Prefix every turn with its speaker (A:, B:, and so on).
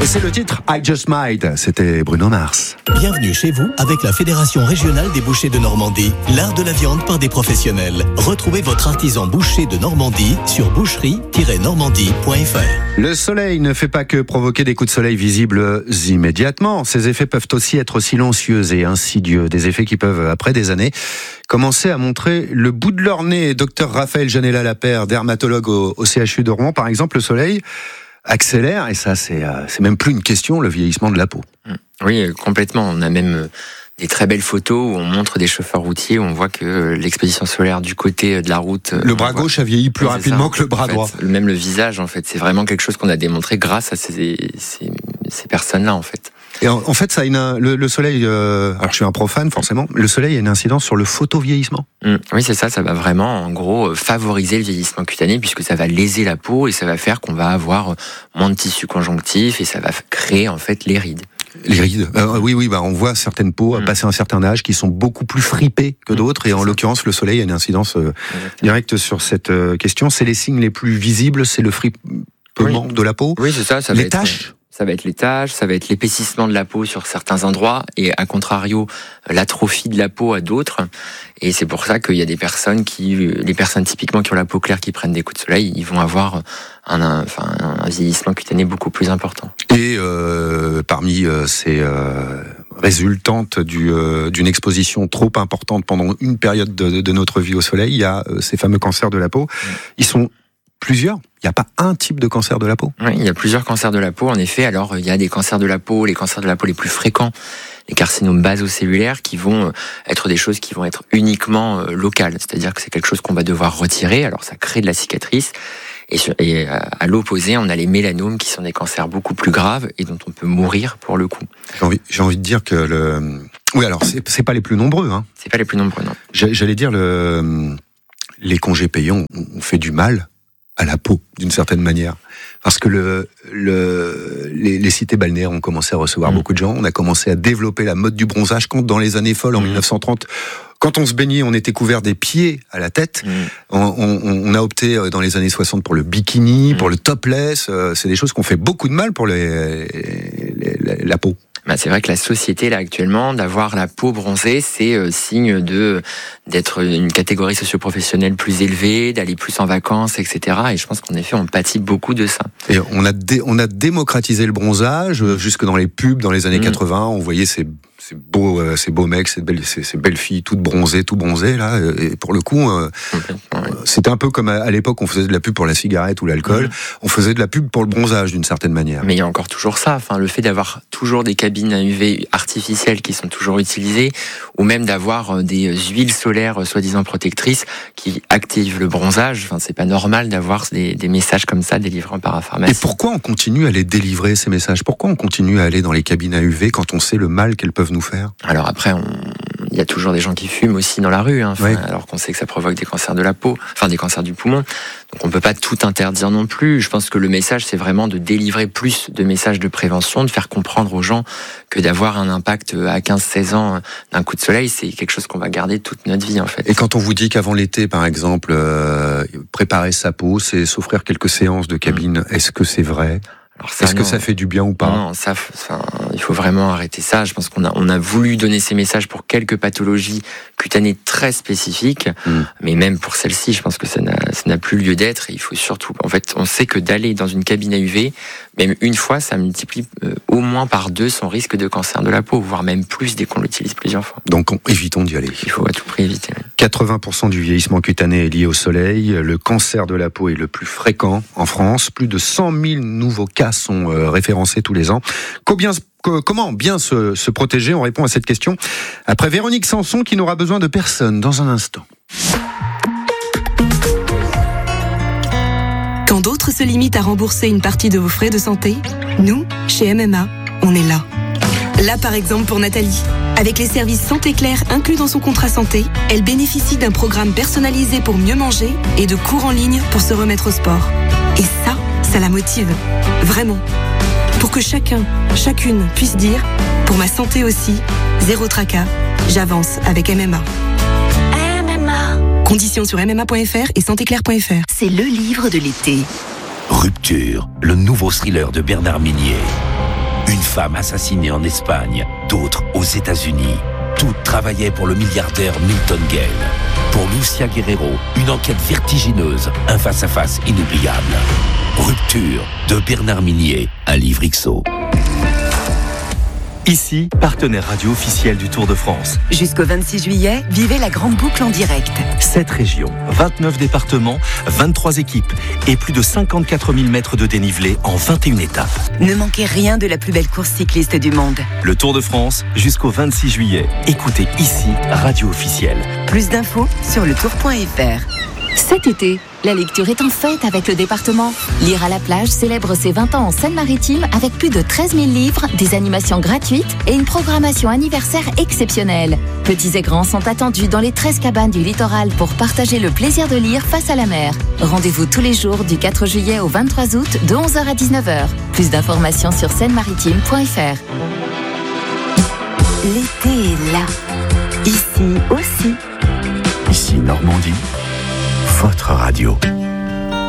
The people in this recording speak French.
A: Et c'est le titre I Just Might, c'était Bruno Mars.
B: Bienvenue chez vous avec la Fédération Régionale des Bouchers de Normandie, l'art de la viande par des professionnels. Retrouvez votre artisan boucher de Normandie sur boucherie-normandie.fr.
A: Le soleil ne fait pas que provoquer des coups de soleil visibles immédiatement. Ces effets peuvent aussi être silencieux et insidieux. Des effets qui peuvent, après des années, commencer à montrer le bout de leur nez. Docteur Raphaël Janella-Lapère, dermatologue au CHU de Rouen, par exemple, le soleil accélère, et ça c'est même plus une question, le vieillissement de la peau.
C: Oui, complètement. On a même des très belles photos où on montre des chauffeurs routiers, où on voit que l'exposition solaire du côté de la route...
A: Le bras gauche a vieilli plus rapidement que le bras droit.
C: Même le visage, en fait, c'est vraiment quelque chose qu'on a démontré grâce à ces personnes-là, en fait.
A: Et en fait, ça a le soleil, alors je suis un profane forcément, le soleil a une incidence sur le photovieillissement.
C: Oui, c'est ça va vraiment, en gros, favoriser le vieillissement cutané, puisque ça va léser la peau et ça va faire qu'on va avoir moins de tissu conjonctif et ça va créer, en fait, les rides.
A: Les rides, oui, on voit certaines peaux passer un certain âge qui sont beaucoup plus fripées que d'autres, et en l'occurrence, le soleil a une incidence directe sur cette question. C'est les signes les plus visibles, c'est le fripement de la peau.
C: Oui, c'est ça.
A: Les taches.
C: Ça va être les taches, ça va être l'épaississement de la peau sur certains endroits et à contrario l'atrophie de la peau à d'autres. Et c'est pour ça qu'il y a des personnes les personnes typiquement qui ont la peau claire qui prennent des coups de soleil, ils vont avoir un vieillissement cutané beaucoup plus important.
A: Et parmi ces résultantes d'une exposition trop importante pendant une période de notre vie au soleil, il y a ces fameux cancers de la peau. Ils sont plusieurs. Il n'y a pas un type de cancer de la peau.
C: Oui, il y a plusieurs cancers de la peau, en effet. Alors, il y a des cancers de la peau, les cancers de la peau les plus fréquents, les carcinomes basocellulaires, qui vont être des choses qui vont être uniquement locales. C'est-à-dire que c'est quelque chose qu'on va devoir retirer. Alors, ça crée de la cicatrice. Et à l'opposé, on a les mélanomes, qui sont des cancers beaucoup plus graves et dont on peut mourir pour le coup.
A: J'ai envie de dire que oui, alors, c'est pas les plus nombreux, hein.
C: C'est pas les plus nombreux, non.
A: J'allais dire les congés payants ont fait du mal à la peau, d'une certaine manière. Parce que les cités balnéaires ont commencé à recevoir beaucoup de gens. On a commencé à développer la mode du bronzage. Quand dans les années folles, en 1930, quand on se baignait, on était couvert des pieds à la tête. On a opté dans les années 60 pour le bikini, pour le topless. C'est des choses qui ont fait beaucoup de mal pour la peau.
C: C'est vrai que la société, là, actuellement, d'avoir la peau bronzée, c'est signe d'être une catégorie socio-professionnelle plus élevée, d'aller plus en vacances, etc. Et je pense qu'en effet, on pâtit beaucoup de ça.
A: Et on a démocratisé le bronzage, jusque dans les pubs, dans les années 80, on voyait ces beaux mecs, ces belles filles, toutes bronzées, tout bronzées, là. Et pour le coup, c'était un peu comme à l'époque, on faisait de la pub pour la cigarette ou l'alcool. On faisait de la pub pour le bronzage, d'une certaine manière.
C: Mais il y a encore toujours ça. Enfin, le fait d'avoir toujours des cabines à UV artificielles qui sont toujours utilisées, ou même d'avoir des huiles solaires soi-disant protectrices qui activent le bronzage. Enfin, c'est pas normal d'avoir des messages comme ça délivrés en parapharmacie.
A: Et pourquoi on continue à les délivrer, ces messages? Pourquoi on continue à aller dans les cabines à UV quand on sait le mal qu'elles peuvent nous faire?
C: Alors après, il y a toujours des gens qui fument aussi dans la rue, hein, alors qu'on sait que ça provoque des cancers de la peau, des cancers du poumon. Donc on peut pas tout interdire non plus. Je pense que le message, c'est vraiment de délivrer plus de messages de prévention, de faire comprendre aux gens que d'avoir un impact à 15-16 ans d'un coup de soleil, c'est quelque chose qu'on va garder toute notre vie, en fait.
A: Et quand on vous dit qu'avant l'été, par exemple, préparer sa peau, c'est s'offrir quelques séances de cabine, est-ce que c'est vrai? Est-ce que ça fait du bien ou pas?
C: Non, il faut vraiment arrêter ça. Je pense qu'on a voulu donner ces messages pour quelques pathologies cutanées très spécifiques, mais même pour celle-ci, je pense que ça n'a plus lieu d'être. Et il faut surtout, en fait, on sait que d'aller dans une cabine à UV, même une fois, ça multiplie au moins par 2 son risque de cancer de la peau, voire même plus dès qu'on l'utilise plusieurs fois.
A: Donc évitons d'y aller.
C: Il faut à tout prix éviter.
A: 80% du vieillissement cutané est lié au soleil. Le cancer de la peau est le plus fréquent en France. Plus de 100 000 nouveaux cas sont référencés tous les ans. Comment bien se protéger? On répond à cette question après Véronique Sanson qui n'aura besoin de personne dans un instant.
D: Quand d'autres se limitent à rembourser une partie de vos frais de santé, nous, chez MMA, on est là. Là, par exemple, pour Nathalie. Avec les services Santé Claire inclus dans son contrat santé, elle bénéficie d'un programme personnalisé pour mieux manger et de cours en ligne pour se remettre au sport. Et ça la motive. Vraiment. Pour que chacune puisse dire « Pour ma santé aussi, zéro tracas, j'avance avec MMA ». Conditions sur mma.fr et santéclaire.fr.
E: C'est le livre de l'été.
B: Rupture, le nouveau thriller de Bernard Minier.
E: Une femme assassinée en Espagne, d'autres aux États-Unis. Toutes travaillaient pour le milliardaire Milton Gale. Pour Lucia Guerrero, une enquête vertigineuse, un face-à-face inoubliable. Rupture de Bernard Minier, un livre XO.
F: Ici, partenaire radio officiel du Tour de France.
G: Jusqu'au 26 juillet, vivez la grande boucle en direct.
F: 7 régions, 29 départements, 23 équipes et plus de 54 000 mètres de dénivelé en 21 étapes.
G: Ne manquez rien de la plus belle course cycliste du monde.
F: Le Tour de France, jusqu'au 26 juillet. Écoutez ici, radio officielle.
G: Plus d'infos sur letour.fr.
H: Cet été, la lecture est en fête avec le département. Lire à la plage célèbre ses 20 ans en Seine-Maritime avec plus de 13 000 livres, des animations gratuites et une programmation anniversaire exceptionnelle. Petits et grands sont attendus dans les 13 cabanes du littoral pour partager le plaisir de lire face à la mer. Rendez-vous tous les jours du 4 juillet au 23 août de 11h à 19h. Plus d'informations sur seine-maritime.fr.
G: L'été est là. Ici aussi.
E: Ici Normandie, votre radio.